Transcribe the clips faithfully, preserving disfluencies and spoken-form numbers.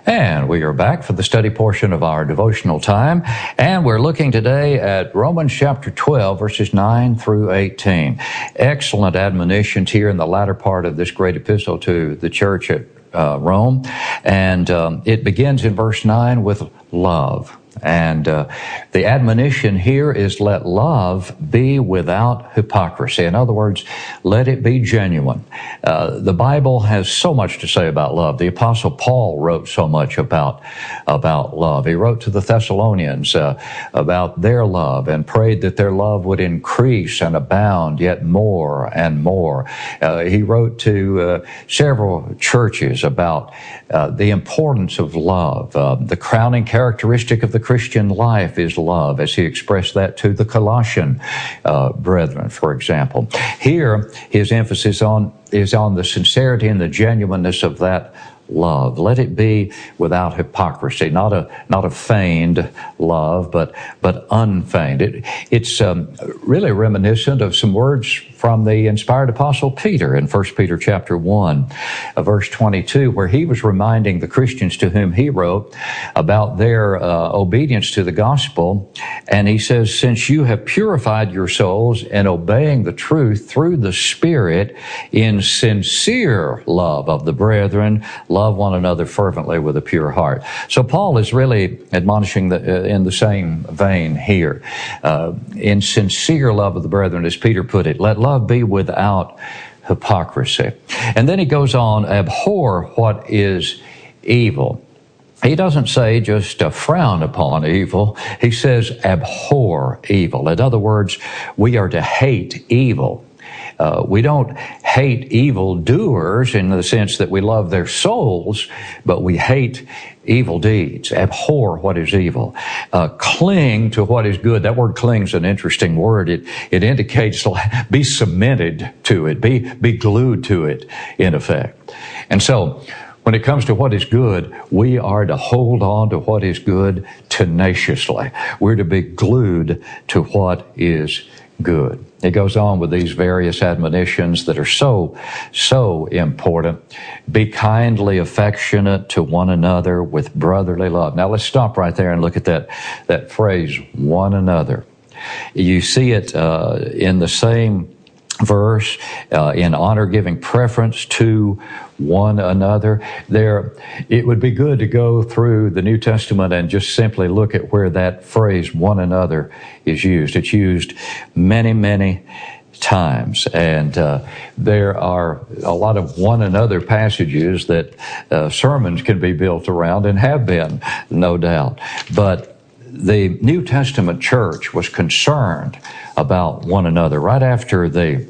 And we are back for the study portion of our devotional time, and we're looking today at Romans chapter twelve, verses nine through eighteen. Excellent admonitions here in the latter part of this great epistle to the church at uh, Rome, and um, it begins in verse nine with love. And uh, the admonition here is let love be without hypocrisy. In other words, let it be genuine. Uh, the Bible has so much to say about love. The Apostle Paul wrote so much about, about love. He wrote to the Thessalonians uh, about their love and prayed that their love would increase and abound yet more and more. Uh, he wrote to uh, several churches about uh, the importance of love. Uh, the crowning characteristic of the Christian life is love, as he expressed that to the Colossian uh, brethren, for example. Here, his emphasis on is on the sincerity and the genuineness of that love. Let it be without hypocrisy, not a not a feigned love, but but unfeigned. It, it's um, really reminiscent of some words from the inspired apostle Peter in First Peter chapter one, uh, verse twenty-two, where he was reminding the Christians to whom he wrote about their uh, obedience to the gospel. And he says, since you have purified your souls in obeying the truth through the Spirit in sincere love of the brethren, love one another fervently with a pure heart. So Paul is really admonishing the, uh, in the same vein here. Uh, in sincere love of the brethren, as Peter put it, let love be without hypocrisy. And then he goes on, abhor what is evil. He doesn't say just uh, frown upon evil. He says abhor evil. In other words, we are to hate evil. Uh, we don't hate evildoers in the sense that we love their souls, but we hate evil deeds. Abhor what is evil. Uh, cling to what is good. That word cling is an interesting word. It it indicates be cemented to it, be be glued to it, in effect. And so, when it comes to what is good, we are to hold on to what is good tenaciously. We're to be glued to what is good. It goes on with these various admonitions that are so, so important. Be kindly affectionate to one another with brotherly love. Now let's stop right there and look at that, that phrase, one another. You see it uh, in the same verse, uh, in honor giving preference to one another. There, it would be good to go through the New Testament and just simply look at where that phrase one another is used. It's used many, many times, and uh, there are a lot of one another passages that uh, sermons can be built around and have been, no doubt. But the New Testament church was concerned about one another. Right after the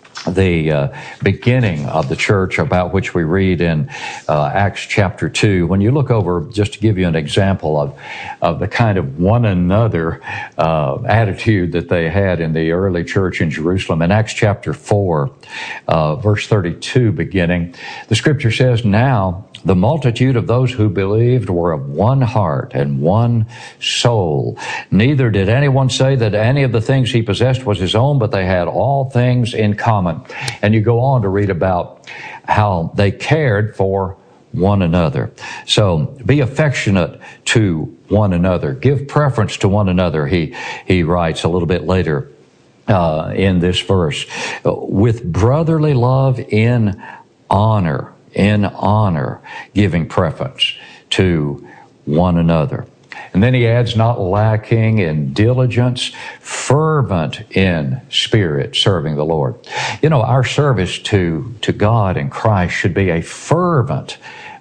the uh, beginning of the church, about which we read in uh, Acts chapter two, when you look over, just to give you an example of of the kind of one another uh, attitude that they had in the early church in Jerusalem, in Acts chapter four, uh, verse thirty-two beginning, the scripture says, now the multitude of those who believed were of one heart and one soul. Neither did anyone say that any of the things he possessed was his own, but they had all things in common. And you go on to read about how they cared for one another. So be affectionate to one another. Give preference to one another, he, he writes a little bit later uh, in this verse. With brotherly love in honor. In honor, giving preference to one another. And then he adds, not lacking in diligence, fervent in spirit, serving the Lord. You know, our service to, to God and Christ should be a fervent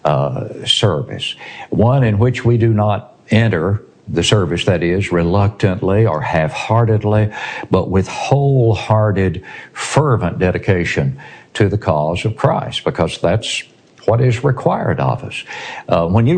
uh, service, one in which we do not enter the service, that is, reluctantly or half-heartedly, but with wholehearted, fervent dedication to the cause of Christ, because that's what is required of us. Uh, when you